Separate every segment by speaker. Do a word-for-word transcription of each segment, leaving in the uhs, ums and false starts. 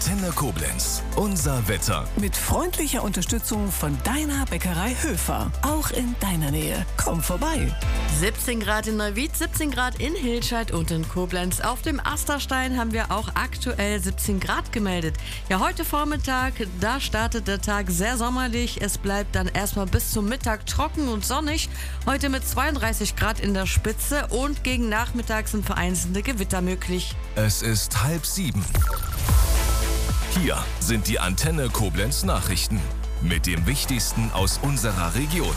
Speaker 1: Antenne Koblenz. Unser Wetter.
Speaker 2: Mit freundlicher Unterstützung von deiner Bäckerei Höfer. Auch in deiner Nähe. Komm vorbei.
Speaker 3: siebzehn Grad in Neuwied, siebzehn Grad in Hilscheid und in Koblenz. Auf dem Asterstein haben wir auch aktuell siebzehn Grad gemeldet. Ja, heute Vormittag, da startet der Tag sehr sommerlich. Es bleibt dann erstmal bis zum Mittag trocken und sonnig. Heute mit zweiunddreißig Grad in der Spitze und gegen Nachmittag sind vereinzelte Gewitter möglich.
Speaker 1: Es ist halb sieben. Hier sind die Antenne Koblenz Nachrichten mit dem Wichtigsten aus unserer Region.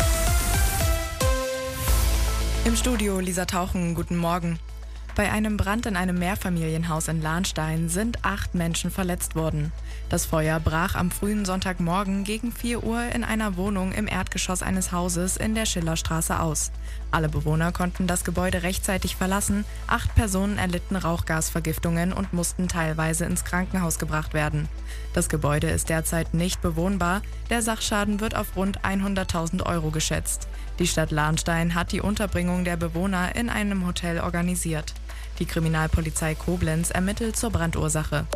Speaker 4: Im Studio Lisa Tauchen, guten Morgen. Bei einem Brand in einem Mehrfamilienhaus in Lahnstein sind acht Menschen verletzt worden. Das Feuer brach am frühen Sonntagmorgen gegen vier Uhr in einer Wohnung im Erdgeschoss eines Hauses in der Schillerstraße aus. Alle Bewohner konnten das Gebäude rechtzeitig verlassen. Acht Personen erlitten Rauchgasvergiftungen und mussten teilweise ins Krankenhaus gebracht werden. Das Gebäude ist derzeit nicht bewohnbar. Der Sachschaden wird auf rund hunderttausend Euro geschätzt. Die Stadt Lahnstein hat die Unterbringung der Bewohner in einem Hotel organisiert. Die Kriminalpolizei Koblenz ermittelt zur Brandursache.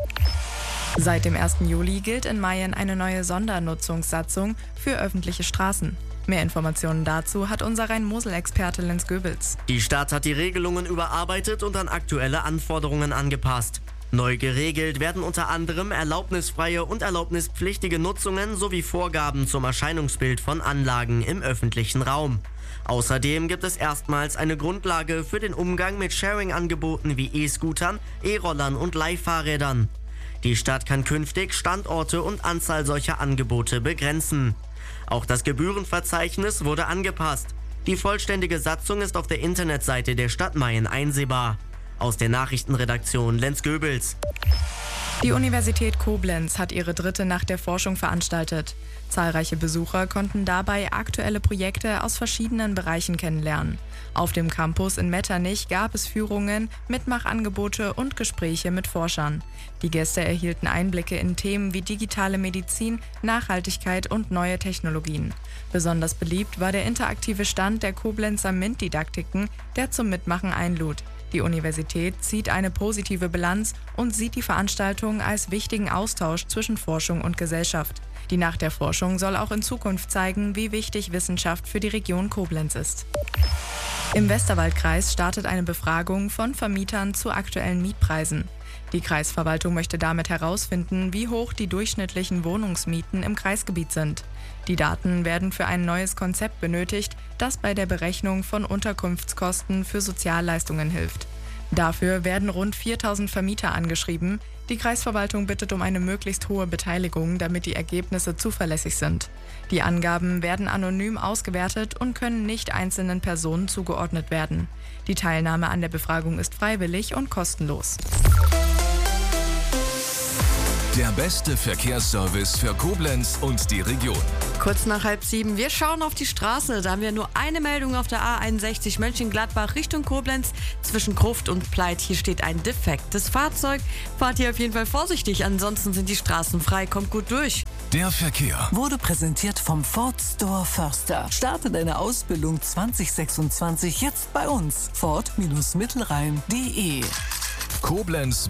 Speaker 4: Seit dem ersten Juli gilt in Mayen eine neue Sondernutzungssatzung für öffentliche Straßen. Mehr Informationen dazu hat unser Rhein-Mosel-Experte Lenz Goebels.
Speaker 5: Die Stadt hat die Regelungen überarbeitet und an aktuelle Anforderungen angepasst. Neu geregelt werden unter anderem erlaubnisfreie und erlaubnispflichtige Nutzungen sowie Vorgaben zum Erscheinungsbild von Anlagen im öffentlichen Raum. Außerdem gibt es erstmals eine Grundlage für den Umgang mit Sharing-Angeboten wie E-Scootern, E-Rollern und Leihfahrrädern. Die Stadt kann künftig Standorte und Anzahl solcher Angebote begrenzen. Auch das Gebührenverzeichnis wurde angepasst. Die vollständige Satzung ist auf der Internetseite der Stadt Mayen einsehbar. Aus der Nachrichtenredaktion Lenz Goebels.
Speaker 4: Die Universität Koblenz hat ihre dritte Nacht der Forschung veranstaltet. Zahlreiche Besucher konnten dabei aktuelle Projekte aus verschiedenen Bereichen kennenlernen. Auf dem Campus in Metternich gab es Führungen, Mitmachangebote und Gespräche mit Forschern. Die Gäste erhielten Einblicke in Themen wie digitale Medizin, Nachhaltigkeit und neue Technologien. Besonders beliebt war der interaktive Stand der Koblenzer MINT-Didaktiken, der zum Mitmachen einlud. Die Universität zieht eine positive Bilanz und sieht die Veranstaltung als wichtigen Austausch zwischen Forschung und Gesellschaft. Die Nacht der Forschung soll auch in Zukunft zeigen, wie wichtig Wissenschaft für die Region Koblenz ist. Im Westerwaldkreis startet eine Befragung von Vermietern zu aktuellen Mietpreisen. Die Kreisverwaltung möchte damit herausfinden, wie hoch die durchschnittlichen Wohnungsmieten im Kreisgebiet sind. Die Daten werden für ein neues Konzept benötigt, das bei der Berechnung von Unterkunftskosten für Sozialleistungen hilft. Dafür werden rund viertausend Vermieter angeschrieben. Die Kreisverwaltung bittet um eine möglichst hohe Beteiligung, damit die Ergebnisse zuverlässig sind. Die Angaben werden anonym ausgewertet und können nicht einzelnen Personen zugeordnet werden. Die Teilnahme an der Befragung ist freiwillig und kostenlos.
Speaker 1: Der beste Verkehrsservice für Koblenz und die Region.
Speaker 3: Kurz nach halb sieben, wir schauen auf die Straße. Da haben wir nur eine Meldung auf der A einundsechzig Mönchengladbach Richtung Koblenz zwischen Gruft und Pleit. Hier steht ein defektes Fahrzeug. Fahrt hier auf jeden Fall vorsichtig, ansonsten sind die Straßen frei. Kommt gut durch.
Speaker 1: Der Verkehr
Speaker 2: Wurde präsentiert vom Ford Store Förster. Starte deine Ausbildung zwanzig sechsundzwanzig jetzt bei uns. Ford-Mittelrhein punkt de
Speaker 1: Koblenz